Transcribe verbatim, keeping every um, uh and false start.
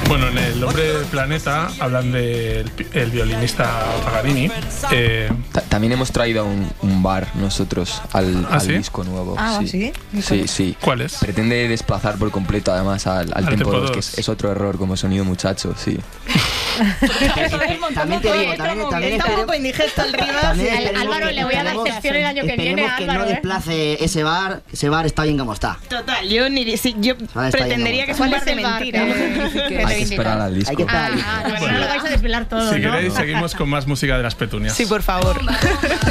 Bueno, en El Hombre del Planeta hablan del el violinista Paganini. Eh, Ta- También hemos traído un, un bar nosotros al, ¿Ah, al sí? disco nuevo. Ah, sí. ¿sí? Sí, sí. ¿Cuál es? Pretende desplazar por completo además al, al, Al tempo tempo dos, que dos. es, es otro error como sonido muchacho, sí. También te digo, también, también Está un esperemos- poco indigesto el Rivas. también Al- esperemos Álvaro, que- le voy a dar esperemos- sección el año que viene esperemos a que Álvaro, no ¿eh? desplace ese bar, ese bar está bien como está. Total, yo, ni, sí, yo Vale, está pretendería bien, que es un ¿cuál bar es de el bar? mentira. Que Hay que esperar al disco. Hay que esperar Ah, al disco. ah, bueno, no lo vais a desvelar todo, Si ¿no? queréis, seguimos con más música de las petunias. Sí, por favor.